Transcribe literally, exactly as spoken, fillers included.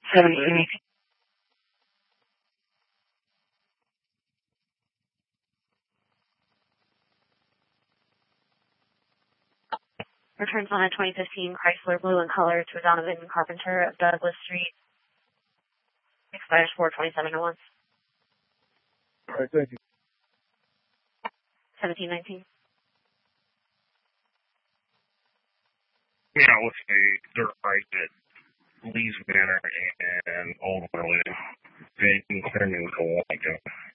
seventeen. Returns on a twenty fifteen Chrysler Blue in color to Donovan Carpenter of Douglas Street. Expires four twenty-seven oh one. All right, thank you. seventeen nineteen. Yeah, let's say dirt bike at Lee's Manor and Old Willie. They can clear me with a white gun.